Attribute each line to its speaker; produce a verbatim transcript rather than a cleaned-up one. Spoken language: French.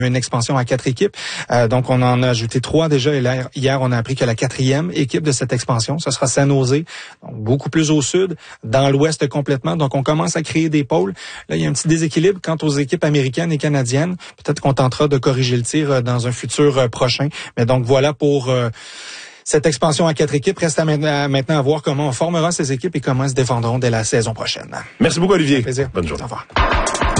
Speaker 1: Une expansion à quatre équipes. Euh, donc, on en a ajouté trois déjà. Et là, hier, on a appris que la quatrième équipe de cette expansion, ce sera San Jose, donc beaucoup plus au sud, dans l'ouest complètement. Donc, on commence à créer des pôles. Là, il y a un petit déséquilibre quant aux équipes américaines et canadiennes. Peut-être qu'on tentera de corriger le tir dans un futur prochain. Mais donc, voilà pour euh, cette expansion à quatre équipes. Reste à maintenant à voir comment on formera ces équipes et comment elles se défendront dès la saison prochaine.
Speaker 2: Merci beaucoup, Olivier.
Speaker 1: Un plaisir.
Speaker 2: Bonne journée.
Speaker 1: Au revoir.